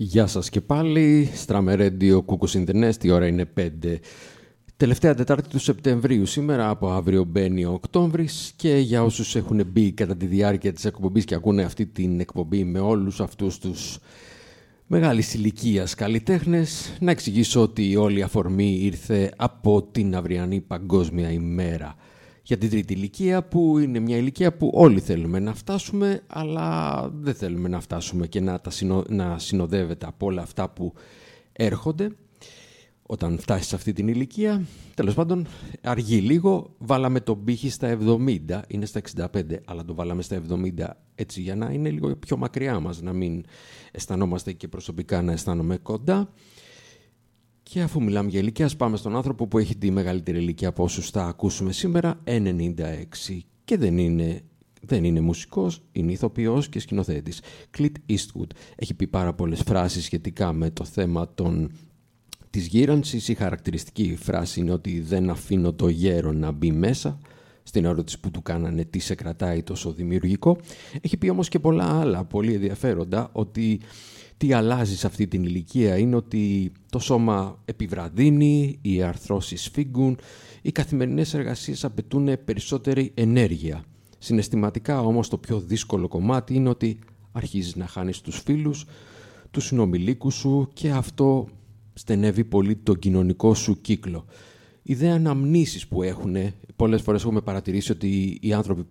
Γεια σας και πάλι, Στράμε Radio, Κούκος Ιντερνετ, η ώρα είναι 5. Τελευταία Τετάρτη του Σεπτεμβρίου, σήμερα, από αύριο μπαίνει ο Οκτώβρης και για όσους έχουν μπει κατά τη διάρκεια της εκπομπής και ακούνε αυτή την εκπομπή με όλους αυτούς τους μεγάλης ηλικίας καλλιτέχνες, να εξηγήσω ότι όλη η αφορμή ήρθε από την αυριανή Παγκόσμια ημέρα για την τρίτη ηλικία, που είναι μια ηλικία που όλοι θέλουμε να φτάσουμε, αλλά δεν θέλουμε να φτάσουμε και να συνοδεύεται από όλα αυτά που έρχονται όταν φτάσει σε αυτή την ηλικία. Τέλος πάντων, αργεί λίγο, βάλαμε τον πύχη στα 70, είναι στα 65, αλλά το βάλαμε στα 70 έτσι για να είναι λίγο πιο μακριά μας, να μην αισθανόμαστε και προσωπικά να αισθάνομαι κοντά. Και αφού μιλάμε για ηλικία, πάμε στον άνθρωπο που έχει τη μεγαλύτερη ηλικία από όσους θα ακούσουμε σήμερα, 96, και δεν είναι μουσικός, είναι ηθοποιός και σκηνοθέτης. Clint Eastwood έχει πει πάρα πολλές φράσεις σχετικά με το θέμα της γύρανσης. Η χαρακτηριστική φράση είναι ότι δεν αφήνω το γέρο να μπει μέσα. Στην ερώτηση που του κάνανε τι σε κρατάει τόσο δημιουργικό. Έχει πει όμως και πολλά άλλα πολύ ενδιαφέροντα, ότι τι αλλάζει σε αυτή την ηλικία είναι ότι το σώμα επιβραδύνει, οι αρθρώσεις φύγουν, οι καθημερινές εργασίες απαιτούν περισσότερη ενέργεια. Συναισθηματικά όμως το πιο δύσκολο κομμάτι είναι ότι αρχίζεις να χάνεις τους φίλους, τους συνομιλίκους σου, και αυτό στενεύει πολύ τον κοινωνικό σου κύκλο. Οι δε αναμνήσεις που έχουν, πολλές φορές έχουμε παρατηρήσει ότι οι άνθρωποι